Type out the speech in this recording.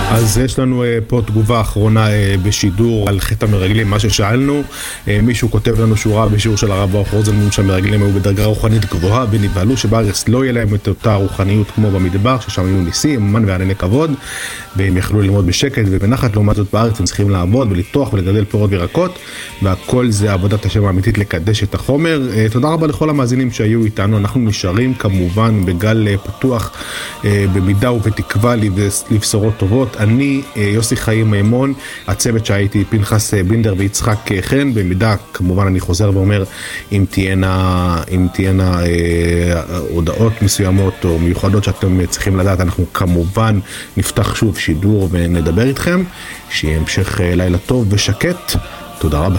אז יש לנו פה תגובה אחרונה בשידור על חטא המרגלים, מה ששאלנו. מישהו כותב לנו שהוא ראה בשיעור של הרב ברוך רוזנבלום שהמרגלים היו בדרגה רוחנית גבוהה ונבהלו שבארץ לא יהיה להם את אותה רוחניות כמו במדבר, ששם היו ניסים, מן וענני כבוד, והם יכלו ללמוד בשקט ובנחת. לעומת זאת בארץ הם צריכים לעבוד ולטוח ולגדל פירות וירקות, והכל זה עבודת השם האמיתית לקדש את החומר. תודה רבה לכל המאזינים שהיו איתנו. אנחנו נשארים כמובן בגל פתוח במידה ובתקווה לבשורות טובות. אני יוסי חיים מימון, הצוות שהייתי פנחס בינדר ויצחק חן. במידה כמובן אני חוזר ואומר, אם תהיינה הודעות מסוימות או מיוחדות שאתם צריכים לדעת, אנחנו כמובן נפתח שוב שידור ונדבר איתכם. שיהיה המשך לילה טוב ושקט. תודה רבה.